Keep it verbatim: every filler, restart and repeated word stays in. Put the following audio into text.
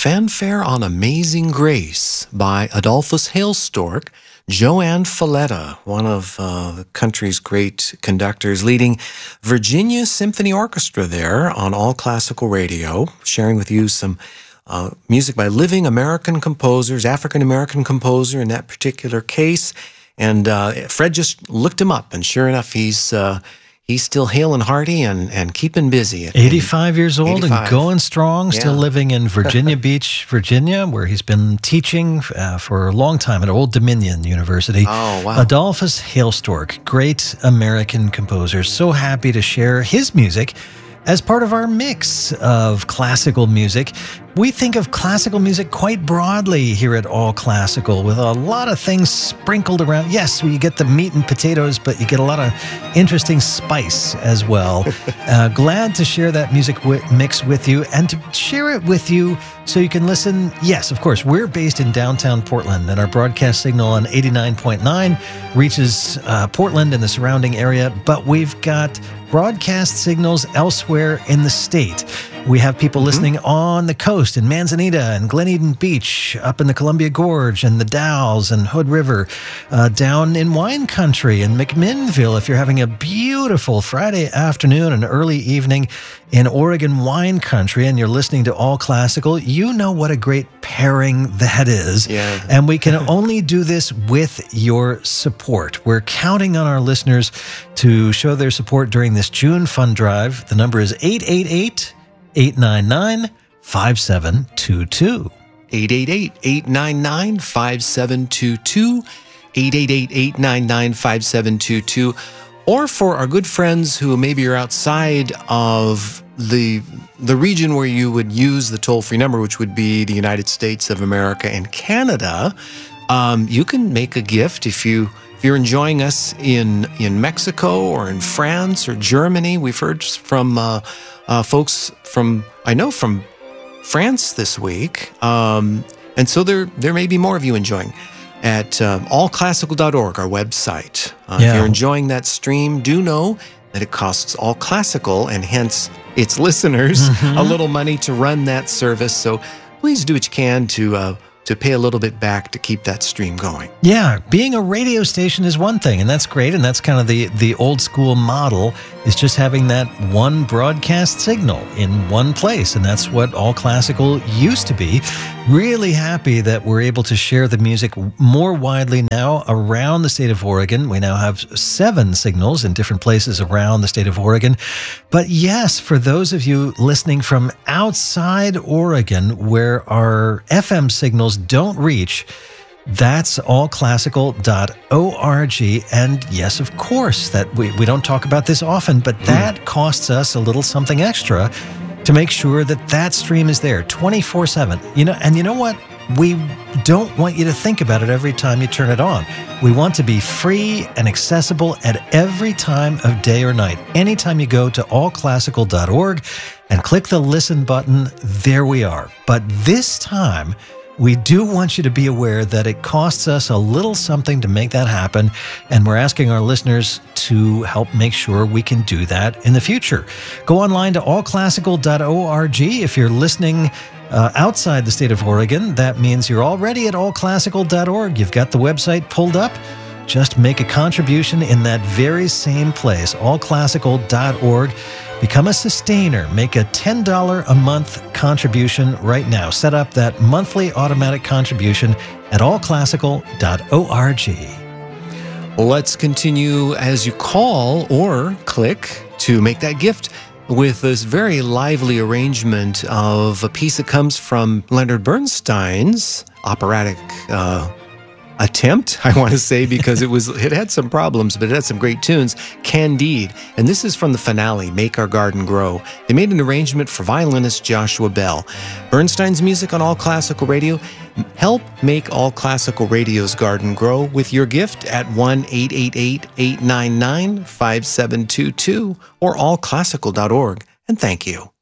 Fanfare on Amazing Grace by Adolphus Hailstork, Joanne Falletta, one of uh, the country's great conductors, leading Virginia Symphony Orchestra there on All Classical Radio, sharing with you some uh, music by living American composers, African-American composer in that particular case. And uh, Fred just looked him up, and sure enough, he's... Uh, He's still hale and hearty and, and keeping busy. eighty-five years old eighty-five. And going strong, still Yeah. living in Virginia Beach, Virginia, where he's been teaching uh, for a long time at Old Dominion University. Oh, wow. Adolphus Hailstork, great American composer. So happy to share his music as part of our mix of classical music. We think of classical music quite broadly here at All Classical, with a lot of things sprinkled around. Yes, you get the meat and potatoes, but you get a lot of interesting spice as well. uh, glad to share that music wi- mix with you, and to share it with you so you can listen. Yes, of course, we're based in downtown Portland, and our broadcast signal on eighty-nine point nine reaches uh, Portland and the surrounding area, but we've got broadcast signals elsewhere in the state. We have people mm-hmm. listening on the coast in Manzanita and Glen Eden Beach, up in the Columbia Gorge and the Dalles and Hood River, uh, down in wine country in McMinnville. If you're having a beautiful Friday afternoon and early evening in Oregon wine country and you're listening to All Classical, you know what a great pairing that is. Yeah. And we can only do this with your support. We're counting on our listeners to show their support during this June fund drive. The number is eight eight eight, eight nine nine, five seven two two. eight eight eight, eight nine nine, five seven two two, eight eight eight, eight nine nine, five seven two two. Or for our good friends who maybe are outside of the the region where you would use the toll-free number, which would be the United States of America and Canada, um, you can make a gift if you if you're enjoying us in in Mexico or in France or Germany. We've heard from uh, uh, folks from I know from France this week, um, and so there there may be more of you enjoying at um, all classical dot org, our website. Uh, Yeah. If you're enjoying that stream, do know that it costs All Classical and hence its listeners Mm-hmm. a little money to run that service. So please do what you can to uh, to pay a little bit back to keep that stream going. Yeah, being a radio station is one thing, and that's great, and that's kind of the, the old school model, is just having that one broadcast signal in one place, and that's what All Classical used to be. Really happy that we're able to share the music more widely now around the state of Oregon. We now have seven signals in different places around the state of Oregon. But yes, for those of you listening from outside Oregon, where our F M signals don't reach, that's all classical dot org. And yes, of course, that we, we don't talk about this often, but that mm. costs us a little something extra to make sure that that stream is there twenty-four seven. You know, and you know what? We don't want you to think about it every time you turn it on. We want to be free and accessible at every time of day or night. Anytime you go to all classical dot org and click the listen button, there we are. But this time, we do want you to be aware that it costs us a little something to make that happen, and we're asking our listeners to help make sure we can do that in the future. Go online to all classical dot org. If you're listening uh, outside the state of Oregon, that means you're already at all classical dot org. You've got the website pulled up. Just make a contribution in that very same place, all classical dot org. Become a sustainer. Make a ten dollars a month contribution right now. Set up that monthly automatic contribution at all classical dot org. Well, let's continue as you call or click to make that gift with this very lively arrangement of a piece that comes from Leonard Bernstein's operatic uh attempt, I want to say, because it was it had some problems, but it had some great tunes, Candide. And this is from the finale, Make Our Garden Grow. They made an arrangement for violinist Joshua Bell. Bernstein's music on All Classical Radio. Help make All Classical Radio's garden grow with your gift at one eight eight eight, eight nine nine, five seven two two or all classical dot org. And thank you.